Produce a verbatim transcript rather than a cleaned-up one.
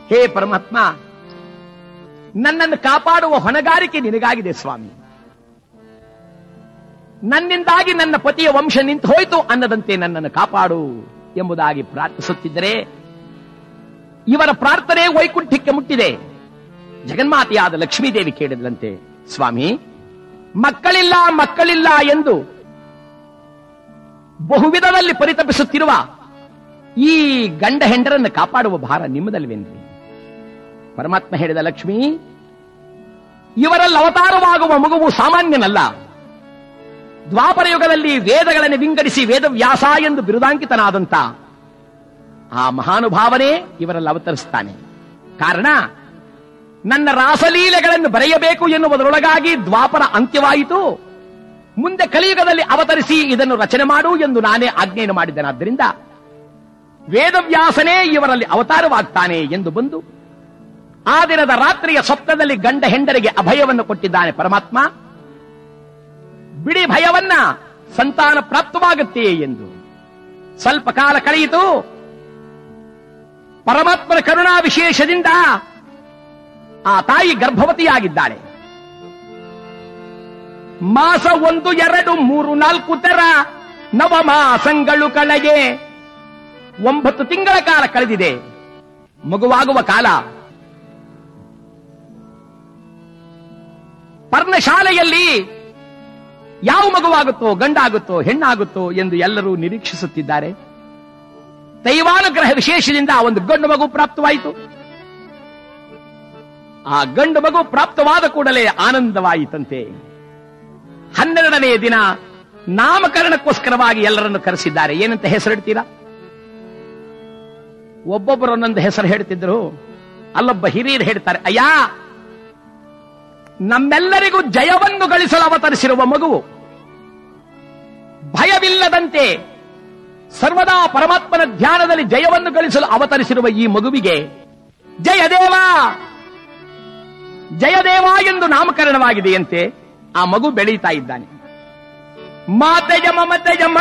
ಹೇ ಪರಮಾತ್ಮ, ನನ್ನನ್ನು ಕಾಪಾಡುವ ಹೊಣೆಗಾರಿಕೆ ನಿನಗಾಗಿದೆ ಸ್ವಾಮಿ. ನನ್ನಿಂದಾಗಿ ನನ್ನ ಪತಿಯ ವಂಶ ನಿಂತು ಹೋಯಿತು ಅನ್ನದಂತೆ ನನ್ನನ್ನು ಕಾಪಾಡು ಎಂಬುದಾಗಿ ಪ್ರಾರ್ಥಿಸುತ್ತಿದ್ದರೆ ಇವರ ಪ್ರಾರ್ಥನೆ ವೈಕುಂಠಕ್ಕೆ ಮುಟ್ಟಿದೆ. ಜಗನ್ಮಾತೆಯಾದ ಲಕ್ಷ್ಮೀದೇವಿ ಕೇಳಿದ್ರಂತೆ, ಸ್ವಾಮಿ, ಮಕ್ಕಳಿಲ್ಲ ಮಕ್ಕಳಿಲ್ಲ ಎಂದು ಬಹುವಿಧದಲ್ಲಿ ಪರಿತಪಿಸುತ್ತಿರುವ ಈ ಗಂಡ ಹೆಂಡರನ್ನು ಕಾಪಾಡುವ ಭಾರ ನಿಮ್ಮದಲ್ವೇನ್ರಿ? ಪರಮಾತ್ಮ ಹೇಳಿದ, ಲಕ್ಷ್ಮಿ, ಇವರಲ್ಲಿ ಅವತಾರವಾಗುವ ಮಗುವು ಸಾಮಾನ್ಯನಲ್ಲ. ದ್ವಾಪರ ಯುಗದಲ್ಲಿ ವೇದಗಳನ್ನು ವಿಂಗಡಿಸಿ ವೇದವ್ಯಾಸ ಎಂದು ಬಿರುದಾಂಕಿತನಾದಂತ ಆ ಮಹಾನುಭಾವನೇ ಇವರಲ್ಲಿ ಅವತರಿಸ್ತಾನೆ. ಕಾರಣ, ನನ್ನ ರಾಸಲೀಲೆಗಳನ್ನು ಬರೆಯಬೇಕು ಎನ್ನುವುದರೊಳಗಾಗಿ ದ್ವಾಪರ ಅಂತ್ಯವಾಯಿತು. ಮುಂದೆ ಕಲಿಯುಗದಲ್ಲಿ ಅವತರಿಸಿ ಇದನ್ನು ರಚನೆ ಮಾಡು ಎಂದು ನಾನೇ ಆಜ್ಞೆಯನ್ನು ಮಾಡಿದ್ದೇನಾದ್ದರಿಂದ ವೇದವ್ಯಾಸನೇ ಇವರಲ್ಲಿ ಅವತಾರವಾಗ್ತಾನೆ ಎಂದು ಬಂದು ಆ ದಿನದ ರಾತ್ರಿಯ ಸ್ವಪ್ನದಲ್ಲಿ ಗಂಡ ಹೆಂಡರಿಗೆ ಅಭಯವನ್ನು ಕೊಟ್ಟಿದ್ದಾನೆ ಪರಮಾತ್ಮ. ಬಿಡಿ ಭಯವನ್ನ, ಸಂತಾನ ಪ್ರಾಪ್ತವಾಗುತ್ತೆ ಎಂದು. ಸ್ವಲ್ಪ ಕಾಲ ಕಳೆಯಿತು. ಪರಮಾತ್ಮನ ಕರುಣಾ ವಿಶೇಷದಿಂದ ಆ ತಾಯಿ ಗರ್ಭವತಿಯಾಗಿದ್ದಾಳೆ. ಮಾಸ ಒಂದು ಎರಡು ಮೂರು ನಾಲ್ಕು ತೆರ ನವಮಾಸಗಳು ಕಳೆಗೆ ಒಂಬತ್ತು ತಿಂಗಳ ಕಾಲ ಕಳೆದಿದೆ. ಮಗುವಾಗುವ ಕಾಲ. ಪರ್ಣಶಾಲೆಯಲ್ಲಿ ಯಾವ ಮಗುವಾಗುತ್ತೋ, ಗಂಡಾಗುತ್ತೋ, ಹೆಣ್ಣಾಗುತ್ತೋ ಎಂದು ಎಲ್ಲರೂ ನಿರೀಕ್ಷಿಸುತ್ತಿದ್ದಾರೆ. ದೈವಾನುಗ್ರಹ ವಿಶೇಷದಿಂದ ಒಂದು ಗಂಡು ಮಗು ಪ್ರಾಪ್ತವಾಯಿತು. ಆ ಗಂಡು ಮಗು ಪ್ರಾಪ್ತವಾದ ಕೂಡಲೇ ಆನಂದವಾಯಿತಂತೆ. ಹನ್ನೆರಡನೆಯ ದಿನ ನಾಮಕರಣಕ್ಕೋಸ್ಕರವಾಗಿ ಎಲ್ಲರನ್ನು ಕರೆಸಿದ್ದಾರೆ. ಏನಂತ ಹೆಸರಿಡ್ತೀರಾ? ಒಬ್ಬೊಬ್ಬರು ಒಂದೊಂದು ಹೆಸರು ಹೇಳ್ತಿದ್ರು. ಅಲ್ಲೊಬ್ಬ ಹಿರಿಯರು ಹೇಳ್ತಾರೆ, ಅಯ್ಯ, ನಮ್ಮೆಲ್ಲರಿಗೂ ಜಯವನ್ನು ಗಳಿಸಲು ಅವತರಿಸಿರುವ ಮಗುವು, ಭಯವಿಲ್ಲದಂತೆ ಸರ್ವದಾ ಪರಮಾತ್ಮನ ಧ್ಯಾನದಲ್ಲಿ ಜಯವನ್ನು ಗಳಿಸಲು ಅವತರಿಸಿರುವ ಈ ಮಗುವಿಗೆ ಜಯದೇವ ಜಯದೇವ ಎಂದು ನಾಮಕರಣವಾಗಿದೆಯಂತೆ. ಆ ಮಗು ಬೆಳೀತಾ ಇದ್ದಾನೆ. ಮಾತೆಯ ಮಮತೆಯ